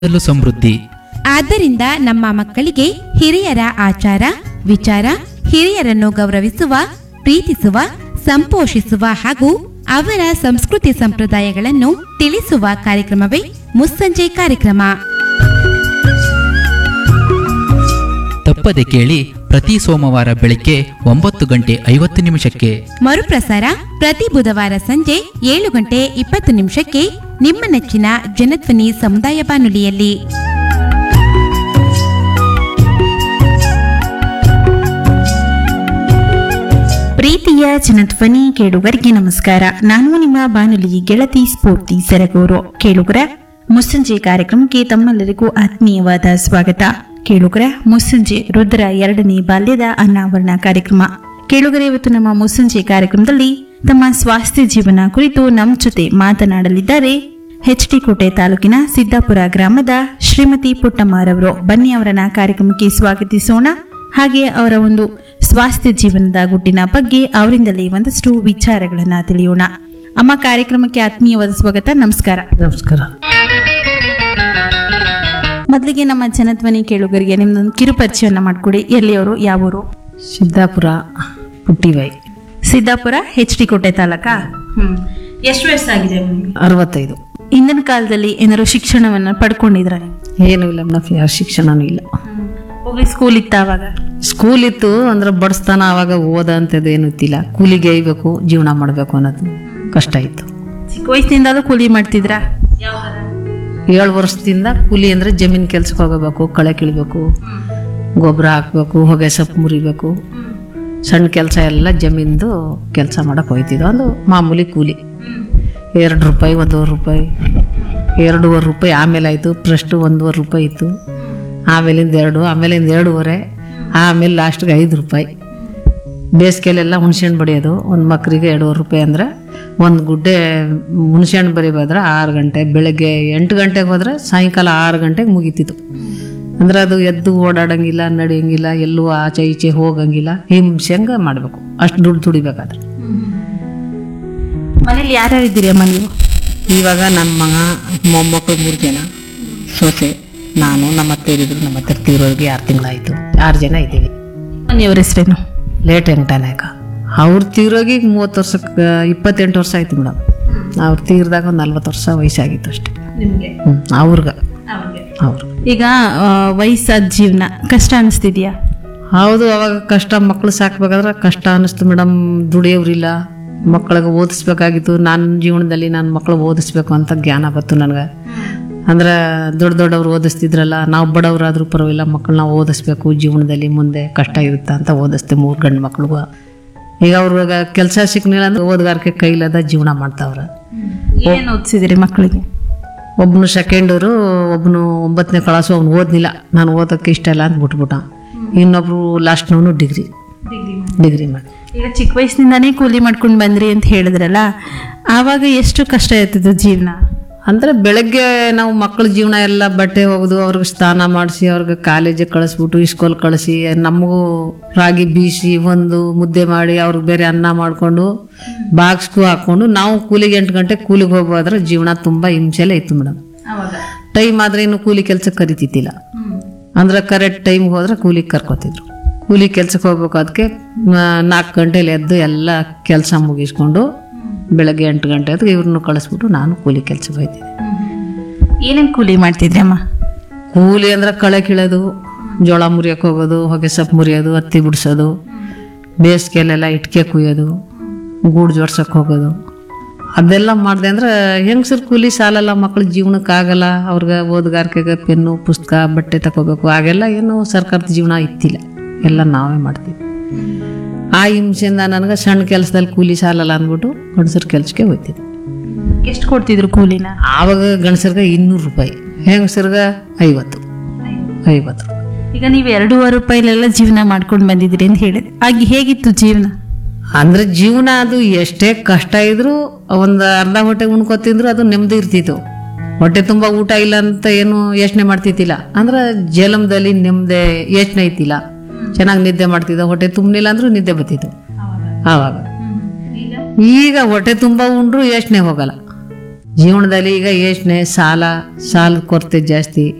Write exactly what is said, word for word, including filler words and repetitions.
ಲ್ಲೂ ಸಮೃದ್ಧಿ. ಆದ್ದರಿಂದ ನಮ್ಮ ಮಕ್ಕಳಿಗೆ ಹಿರಿಯರ ಆಚಾರ ವಿಚಾರ, ಹಿರಿಯರನ್ನು ಗೌರವಿಸುವ, ಪ್ರೀತಿಸುವ, ಸಂಪೋಷಿಸುವ ಹಾಗೂ ಅವರ ಸಂಸ್ಕೃತಿ ಸಂಪ್ರದಾಯಗಳನ್ನು ತಿಳಿಸುವ ಕಾರ್ಯಕ್ರಮವೇ ಮುಸ್ಸಂಜೆ ಕಾರ್ಯಕ್ರಮ. ತಪ್ಪದೆ ಕೇಳಿ ಪ್ರತಿ ಸೋಮವಾರ ಬೆಳಿಗ್ಗೆ ಒಂಬತ್ತು ಗಂಟೆ ಐವತ್ತು ನಿಮಿಷಕ್ಕೆ. ಮರುಪ್ರಸಾರ ಪ್ರತಿ ಬುಧವಾರ ಸಂಜೆ ಏಳು ಗಂಟೆ ಇಪ್ಪತ್ತು ನಿಮಿಷಕ್ಕೆ ನಿಮ್ಮ ನೆಚ್ಚಿನ ಜನಧ್ವನಿ ಸಮುದಾಯ ಬಾನುಲಿಯಲ್ಲಿ. ಪ್ರೀತಿಯ ಜನಧ್ವನಿ ಕೇಳುಗರಿಗೆ ನಮಸ್ಕಾರ. ನಾನು ನಿಮ್ಮ ಬಾನುಲಿ ಗೆಳತಿ ಸ್ಫೂರ್ತಿ ಸರಗೂರು. ಕೇಳುಗರ ಮುಸ್ಸಂಜೆ ಕಾರ್ಯಕ್ರಮಕ್ಕೆ ತಮ್ಮೆಲ್ಲರಿಗೂ ಆತ್ಮೀಯವಾದ ಸ್ವಾಗತ. ಕೇಳುಗರ ಮುಸ್ಸಂಜೆ ರುದ್ರ ಎರಡನೇ ಬಾಲ್ಯದ ಅನಾವರಣ ಕಾರ್ಯಕ್ರಮ. ಕೇಳುಗರೆ, ಇವತ್ತು ನಮ್ಮ ಮುಸ್ಸಂಜೆ ಕಾರ್ಯಕ್ರಮದಲ್ಲಿ ತಮ್ಮ ಸ್ವಾಸ್ಥ್ಯ ಜೀವನ ಕುರಿತು ನಮ್ಮ ಜೊತೆ ಮಾತನಾಡಲಿದ್ದಾರೆ ಎಚ್ ಡಿ ಕೋಟೆ ತಾಲೂಕಿನ ಸಿದ್ದಾಪುರ ಗ್ರಾಮದ ಶ್ರೀಮತಿ ಪುಟ್ಟಮ್ಮರವರು. ಬನ್ನಿ ಅವರನ್ನ ಕಾರ್ಯಕ್ರಮಕ್ಕೆ ಸ್ವಾಗತಿಸೋಣ. ಹಾಗೆ ಅವರ ಒಂದು ಸ್ವಾಸ್ಥ್ಯ ಜೀವನದ ಗುಟ್ಟಿನ ಬಗ್ಗೆ ಅವರಿಂದಲೇ ಒಂದಷ್ಟು ವಿಚಾರಗಳನ್ನ ತಿಳಿಯೋಣ. ಅಮ್ಮ, ಕಾರ್ಯಕ್ರಮಕ್ಕೆ ಆತ್ಮೀಯವಾದ ಸ್ವಾಗತ. ನಮಸ್ಕಾರ. ನಮಸ್ಕಾರ. ಮೊದಲಿಗೆ ನಮ್ಮ ಜನಧ್ವನಿ ಕೇಳುಗರಿಗೆ ನಿಮ್ದೊಂದು ಕಿರು ಪರಿಚಯವನ್ನ ಮಾಡಿಕೊಡಿ. ಎಲ್ಲಿಯವರು, ಯಾವೂರು? ಸಿದ್ದಾಪುರ ಪುಟ್ಟಿವೈ. ಸಿದ್ದಾಪುರ, ಎಚ್ ಡಿ ಕೋಟೆ ತಾಲೂಕಾ? ಹ್ಮ್. ಎಷ್ಟು ವಯಸ್ಸಾಗಿದೆ? ಅರವತ್ತೈದು. ಹಿಂದಿನ ಕಾಲದಲ್ಲಿ ಏನಾದ್ರು ಶಿಕ್ಷಣವನ್ನ ಪಡ್ಕೊಂಡಿದ್ರ? ಏನೂ ಇಲ್ಲ ಮೇಡಮ್, ಯಾವ ಶಿಕ್ಷಣನೂ ಇಲ್ಲ. ಹೋಗಿ ಸ್ಕೂಲ್ ಇತ್ತ ಅವಾಗ? ಸ್ಕೂಲ್ ಇತ್ತು ಅಂದ್ರೆ ಬಡಿಸ್ತಾನ, ಅವಾಗ ಓದ ಅಂತದ್ದು ಏನು ಇತ್ತಿಲ್ಲ. ಕೂಲಿಗೆ ಒಯ್ಬೇಕು, ಜೀವನ ಮಾಡಬೇಕು ಅನ್ನೋದು ಕಷ್ಟ ಇತ್ತು. ಚಿಕ್ಕ ವಯಸ್ಸಿನಿಂದ ಕೂಲಿ ಮಾಡ್ತಿದ್ರ? ಏಳು ವರ್ಷದಿಂದ ಕೂಲಿ ಅಂದ್ರೆ ಜಮೀನ್ ಕೆಲ್ಸಕ್ಕೆ ಹೋಗಬೇಕು, ಕಳೆ ಕೀಳ್ಬೇಕು, ಗೊಬ್ಬರ ಹಾಕ್ಬೇಕು, ಹೊಗೆ ಸೊಪ್ಪು ಮುರಿಬೇಕು, ಸಣ್ಣ ಕೆಲಸ ಎಲ್ಲ ಜಮೀನ್ದು ಕೆಲಸ ಮಾಡಕ್ಕೆ ಹೋಯ್ತಿದ್ವು. ಅದು ಮಾಮೂಲಿ ಕೂಲಿ. ಎರಡು ರೂಪಾಯಿ, ಒಂದೂವರೆ ರೂಪಾಯಿ, ಎರಡೂವರೆ ರೂಪಾಯಿ. ಆಮೇಲೆ ಆಯಿತು ಫಸ್ಟು ಒಂದೂವರೆ ರೂಪಾಯಿ ಇತ್ತು, ಆಮೇಲಿಂದ ಎರಡು, ಆಮೇಲಿಂದ ಎರಡೂವರೆ, ಆಮೇಲೆ ಲಾಸ್ಟ್ಗೆ ಐದು ರೂಪಾಯಿ. ಬೇಸಿಗೆಲೆಲ್ಲ ಹುಣ್ಸೆಹಣ್ಣು ಬಡಿಯೋದು, ಒಂದು ಮಕ್ಕಳಿಗೆ ಎರಡೂವರೆ ರೂಪಾಯಿ ಅಂದರೆ ಒಂದು ಗುಡ್ಡೆ ಹುಣ್ಸೆಹಣ್ಣು ಬರಿಬೋದ್ರೆ ಆರು ಗಂಟೆ, ಬೆಳಗ್ಗೆ ಎಂಟು ಗಂಟೆಗೆ ಹೋದ್ರೆ ಸಾಯಂಕಾಲ ಆರು ಗಂಟೆಗೆ ಮುಗೀತಿತ್ತು. ಅಂದ್ರೆ ಅದು ಎದ್ದು ಓಡಾಡಂಗಿಲ್ಲ, ನಡೆಯಂಗಿಲ್ಲ, ಎಲ್ಲೂ ಆಚೆ ಈಚೆ ಹೋಗಂಗಿಲ್ಲ, ಹಿಂಸೆಂಗೆ ಮಾಡಬೇಕು. ಅಷ್ಟು ದುಡ್ಡು ದುಡಿಬೇಕಾದ್ರೆ. ಮನೇಲಿ ಯಾರ್ಯಾರು ಇದ್ದೀರಿ ಅಮ್ಮ ನೀವು? ಇವಾಗ ನನ್ನ ಮಗ, ಮೊಮ್ಮಕ್ಕಳು ಮೂರು ಜನ, ಸೊಸೆ, ನಾನು, ನಮ್ಮ ಅತ್ತೆ ಇರಿದ್ರು. ನಮ್ಮ ಅತ್ತೆ ತೀರೋರಿಗೆ ಆರು ತಿಂಗಳಾಯಿತು. ಆರು ಜನ ಇದ್ದೀವಿ. ಮನೆಯವ್ರ ಹೆಸರೇನು? ಲೇಟ್ ವೆಂಕಟನಾಯಕ. ಅವ್ರು ತೀರೋಗಿ ಮೂವತ್ತು ವರ್ಷಕ್ಕೆ ಇಪ್ಪತ್ತೆಂಟು ವರ್ಷ ಆಯ್ತು ಮೇಡಮ್. ಅವ್ರು ತೀರ್ದಾಗ ಒಂದು ನಲ್ವತ್ತು ವರ್ಷ ವಯಸ್ಸಾಗಿತ್ತು ಅಷ್ಟೇ. ಹ್ಞೂ ಅವ್ರಿಗೆ ಅವ್ರು ಈಗ ಆ, ವಯಸ್ಸಾದ ಜೀವನ ಕಷ್ಟ ಅನಿಸ್ತಿದ್ಯಾ? ಹೌದು, ಅವಾಗ ಕಷ್ಟ. ಮಕ್ಕಳು ಸಾಕ್ಬೇಕಾದ್ರೆ ಕಷ್ಟ ಅನ್ನಿಸ್ತು ಮೇಡಮ್. ದುಡಿಯೋರಿಲ್ಲ, ಮಕ್ಕಳಿಗೆ ಓದಿಸ್ಬೇಕಾಗಿತ್ತು. ನನ್ನ ಜೀವನದಲ್ಲಿ ನನ್ನ ಮಕ್ಕಳು ಓದಿಸ್ಬೇಕು ಅಂತ ಜ್ಞಾನ ಬಂತು ನನಗೆ. ಅಂದ್ರೆ ದೊಡ್ಡ ದೊಡ್ಡವ್ರು ಓದಿಸ್ತಿದ್ರಲ್ಲ, ನಾವು ಬಡವರಾದ್ರೂ ಪರವಾಗಿಲ್ಲ, ಮಕ್ಕಳನ್ನ ಓದಿಸ್ಬೇಕು, ಜೀವನದಲ್ಲಿ ಮುಂದೆ ಕಷ್ಟ ಇರುತ್ತೆ ಅಂತ ಓದಿಸ್ತೆ ಮೂರು ಗಂಡು ಮಕ್ಳಿಗೂ. ಈಗ ಅವ್ರಿಗೆ ಕೆಲಸ ಸಿಕ್ಕಲಿಲ್ಲ ಅಂದ್ರೆ ಓದ್ಗಾರಿಕೆ ಕೈಲದ ಜೀವನ ಮಾಡ್ತಾವ್ರೆ. ಏನು ಓದಿಸಿದಿರಿ ಮಕ್ಕಳಿಗೆ? ಒಬ್ಬನು ಸೆಕೆಂಡರು, ಒಬ್ಬನು ಒಂಬತ್ತನೇ ಕ್ಲಾಸು. ಅವ್ನು ಓದ್ನಿಲ್ಲ, ನಾನು ಓದೋಕ್ಕೆ ಇಷ್ಟ ಇಲ್ಲ ಅಂತ ಬಿಟ್ಬಿಟ್ಟ. ಇನ್ನೊಬ್ರು ಲಾಸ್ಟ್ನವನು ಡಿಗ್ರಿ ಡಿಗ್ರಿ ಮಾಡಿ. ಈಗ ಚಿಕ್ಕ ವಯಸ್ಸಿನಿಂದಾನೇ ಕೂಲಿ ಮಾಡ್ಕೊಂಡು ಬಂದ್ರಿ ಅಂತ ಹೇಳಿದ್ರಲ್ಲ, ಆವಾಗ ಎಷ್ಟು ಕಷ್ಟ ಇರ್ತಿದ್ದು ಜೀವನ? ಅಂದರೆ ಬೆಳಗ್ಗೆ ನಾವು ಮಕ್ಕಳ ಜೀವನ ಎಲ್ಲ ಬಟ್ಟೆ ಒಗೆದು ಅವ್ರಿಗೆ ಸ್ನಾನ ಮಾಡಿಸಿ ಅವ್ರಿಗೆ ಕಾಲೇಜಿಗೆ ಕಳಿಸ್ಬಿಟ್ಟು ಇಸ್ಕೂಲ್ ಕಳಿಸಿ, ನಮಗೂ ರಾಗಿ ಬೀಸಿ ಒಂದು ಮುದ್ದೆ ಮಾಡಿ ಅವ್ರಿಗೆ ಬೇರೆ ಅನ್ನ ಮಾಡಿಕೊಂಡು ಬಾಕ್ಸ್ಗೂ ಹಾಕ್ಕೊಂಡು ನಾವು ಕೂಲಿಗೆ ಎಂಟು ಗಂಟೆ ಕೂಲಿಗೆ ಹೋಗೋದ್ರೆ ಜೀವನ ತುಂಬ ಹಿಂಸೆಲೆ ಇತ್ತು ಮೇಡಮ್. ಟೈಮ್ ಆದರೆ ಇನ್ನು ಕೂಲಿ ಕೆಲ್ಸಕ್ಕೆ ಕರಿತಿದ್ದಿಲ್ಲ. ಅಂದ್ರೆ ಕರೆಕ್ಟ್ ಟೈಮ್ಗೆ ಹೋದ್ರೆ ಕೂಲಿಗೆ ಕರ್ಕೊತಿದ್ರು. ಕೂಲಿ ಕೆಲ್ಸಕ್ಕೆ ಹೋಗ್ಬೇಕು. ಅದಕ್ಕೆ ನಾಲ್ಕು ಗಂಟೆಲಿ ಎದ್ದು ಎಲ್ಲ ಕೆಲಸ ಮುಗಿಸ್ಕೊಂಡು ಬೆಳಗ್ಗೆ ಎಂಟು ಗಂಟೆ ಹೊತ್ತಿಗೆ ಇವ್ರನ್ನ ಕಳಿಸ್ಬಿಟ್ಟು ನಾನು ಕೂಲಿ ಕೆಲ್ಸಕ್ಕೆ ಹೋಗ್ತಿದ್ದೆ. ಏನೇನು ಕೂಲಿ ಮಾಡ್ತಿದ್ರಿ ಅಮ್ಮ? ಕೂಲಿ ಅಂದ್ರೆ ಕಳೆ ಕೀಳೋದು, ಜೋಳ ಮುರಿಯೋಕೆ ಹೋಗೋದು, ಹೊಗೆ ಸೊಪ್ಪು ಮುರಿಯೋದು, ಹತ್ತಿ ಬಿಡಿಸೋದು, ಬೇಸಿಗೆಲೆಲ್ಲ ಇಟ್ಕೆ ಕುಯ್ಯೋದು, ಗೂಡು ಜೋಡ್ಸೋಕೆ ಹೋಗೋದು. ಅದೆಲ್ಲ ಮಾಡಿದೆ ಅಂದ್ರೆ ಹೆಂಗಸರು ಕೂಲಿ ಸಾಲಲ್ಲ, ಮಕ್ಳ ಜೀವನಕ್ಕಾಗಲ್ಲ. ಅವ್ರಿಗೆ ಓದುಗಾರಿಕೆಗೆ ಪೆನ್ನು ಪುಸ್ತಕ ಬಟ್ಟೆ ತಗೋಬೇಕು, ಆಗೆಲ್ಲ ಏನು ಸರ್ಕಾರದ ಜೀವನ ಇತ್ತಿಲ್ಲ, ಎಲ್ಲ ನಾವೇ ಮಾಡ್ತೀವಿ. ಆ ಹಿಂಸೆಯಿಂದ ನನಗೆ ಸಣ್ಣ ಕೆಲಸದಲ್ಲಿ ಕೂಲಿ ಸಾಲಲ್ಲ ಅಂದ್ಬಿಟ್ಟು ಗಂಡಸರ ಕೆಲಸಕ್ಕೆ ಹೋಗ್ತಿದ್ದೆ. ಎಷ್ಟು ಕೊಡ್ತಿದ್ರು ಕೂಲಿನ? ಆವಾಗ ಗಂಡಸರ್ಗೆ ಇನ್ನೂರು ರೂಪಾಯಿ, ಹೆಂಗಸರ್ಗೆ ಐವತ್ತು ಐವತ್ತು. ಈಗ ನೀವು ಎರಡೂವರೆ ರೂಪಾಯಿಲೆಲ್ಲ ಜೀವನ ಮಾಡ್ಕೊಂಡು ಬಂದಿದ್ರಿ ಅಂತ ಹೇಳಿದ್ರಿ. ಆಗ ಹೇಗಿತ್ತು ಜೀವನ? ಅಂದ್ರೆ ಜೀವನ ಅದು ಎಷ್ಟೇ ಕಷ್ಟ ಇದ್ರು ಒಂದು ಅರ್ಧ ಹೊಟ್ಟೆ ಉಣ್ಕೊತಿದ್ರು ಅದು ನೆಮ್ಮದಿ ಇರ್ತಿತ್ತು. ಹೊಟ್ಟೆ ತುಂಬ ಊಟ ಇಲ್ಲ ಅಂತ ಏನು ಯೋಚನೆ ಮಾಡ್ತಿದ್ದಿಲ್ಲ. ಅಂದ್ರೆ ಜಲಮದಲ್ಲಿ ನೆಮ್ಮದಿ ಯೋಚನೆ ಐತಿಲ್ಲ. ಚೆನ್ನಾಗಿ ನಿದ್ದೆ ಮಾಡ್ತಿದ್ದ, ಹೊಟ್ಟೆ ತುಂಬಲಿಲ್ಲ ಅಂದ್ರೂ ನಿದ್ದೆ ಬರ್ತಿತ್ತು ಆವಾಗ. ಈಗ ಹೊಟ್ಟೆ ತುಂಬ ಉಂಡ್ರು ಯೋಚನೆ ಹೋಗಲ್ಲ. ಜೀವನದಲ್ಲಿ ಈಗ ಯೋಚನೆ ಸಾಲ ಸಾಲದ ಕೊರತೆ ಜಾಸ್ತಿ.